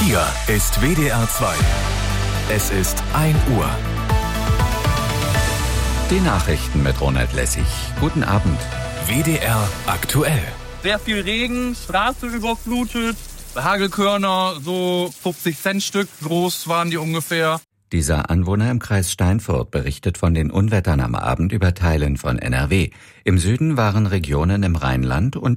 Hier ist WDR 2. Es ist 1 Uhr. Die Nachrichten mit Ronald Lessig. Guten Abend. WDR aktuell. Sehr viel Regen, Straße überflutet, Hagelkörner, so 50 Cent Stück groß waren die ungefähr. Dieser Anwohner im Kreis Steinfurt berichtet von den Unwettern am Abend über Teilen von NRW. Im Süden waren Regionen im Rheinland und